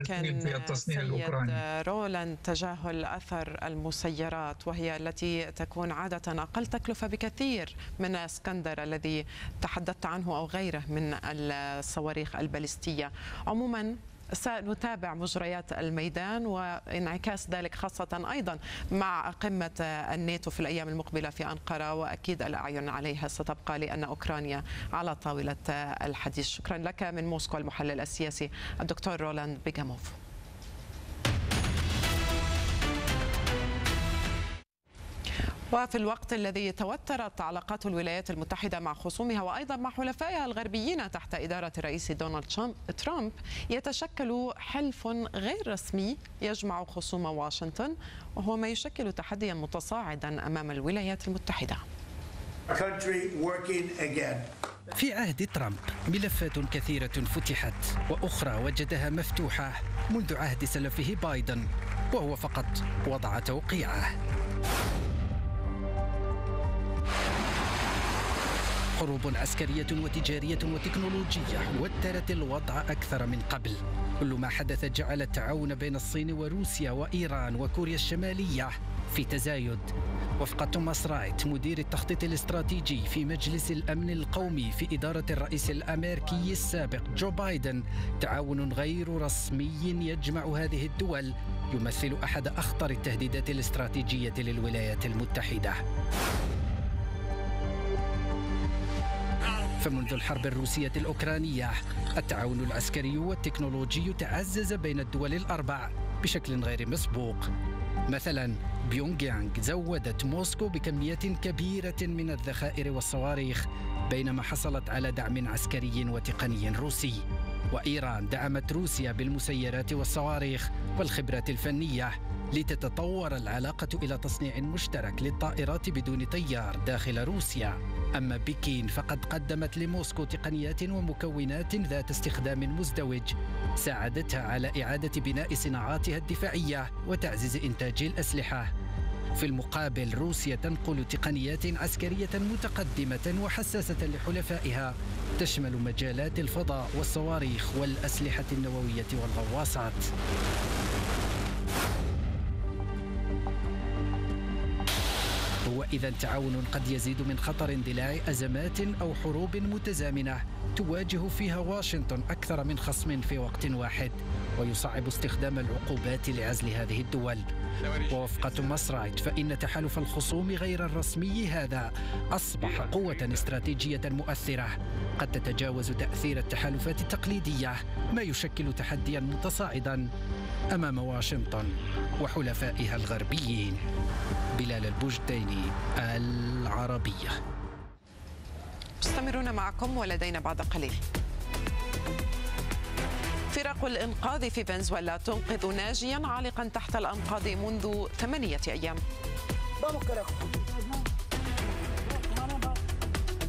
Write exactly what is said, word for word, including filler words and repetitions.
في التصنيع الأوكراني. رولاند، تجاهل أثر المسيرات وهي التي تكون عادة أقل تكلفة بكثير من اسكندر الذي تحدثت عنه أو غيره من الصواريخ البالستية. عموما سنتابع مجريات الميدان وانعكاس ذلك خاصة أيضا مع قمة الناتو في الأيام المقبلة في أنقرة، وأكيد الأعين عليها ستبقى لأن أوكرانيا على طاولة الحديث. شكرا لك من موسكو المحلل السياسي الدكتور رولاند بيغاموف. وفي الوقت الذي توترت علاقات الولايات المتحدة مع خصومها وأيضا مع حلفائها الغربيين تحت إدارة الرئيس دونالد ترامب، يتشكل حلف غير رسمي يجمع خصوم واشنطن، وهو ما يشكل تحديا متصاعدا أمام الولايات المتحدة. في عهد ترامب ملفات كثيرة فتحت وأخرى وجدها مفتوحة منذ عهد سلفه بايدن، وهو فقط وضع توقيعه. حروب عسكرية وتجارية وتكنولوجية وترت الوضع أكثر من قبل. كل ما حدث جعل التعاون بين الصين وروسيا وإيران وكوريا الشمالية في تزايد. وفق توماس رايت مدير التخطيط الاستراتيجي في مجلس الأمن القومي في إدارة الرئيس الأمريكي السابق جو بايدن، تعاون غير رسمي يجمع هذه الدول يمثل أحد أخطر التهديدات الاستراتيجية للولايات المتحدة. فمنذ الحرب الروسية الأوكرانية التعاون العسكري والتكنولوجي تعزز بين الدول الأربع بشكل غير مسبوق. مثلا بيونغ يانغ زودت موسكو بكميات كبيرة من الذخائر والصواريخ، بينما حصلت على دعم عسكري وتقني روسي. وإيران دعمت روسيا بالمسيرات والصواريخ والخبرات الفنية لتتطور العلاقة إلى تصنيع مشترك للطائرات بدون طيار داخل روسيا. أما بكين فقد قدمت لموسكو تقنيات ومكونات ذات استخدام مزدوج ساعدتها على إعادة بناء صناعاتها الدفاعية وتعزيز إنتاج الأسلحة. في المقابل روسيا تنقل تقنيات عسكرية متقدمة وحساسة لحلفائها تشمل مجالات الفضاء والصواريخ والأسلحة النووية والغواصات. هو إذا تعاون قد يزيد من خطر اندلاع أزمات أو حروب متزامنة تواجه فيها واشنطن أكثر من خصم في وقت واحد، ويصعب استخدام العقوبات لعزل هذه الدول. ووفق توماس رايت فإن تحالف الخصوم غير الرسمي هذا أصبح قوة استراتيجية مؤثرة قد تتجاوز تأثير التحالفات التقليدية، ما يشكل تحديا متصاعدا أمام واشنطن وحلفائها الغربيين. بلال البوجديني، العربية. مستمرون معكم ولدينا بعد قليل. فرق الإنقاذ في فنزويلا تنقذ ناجيا عالقا تحت الأنقاض منذ ثمانية أيام.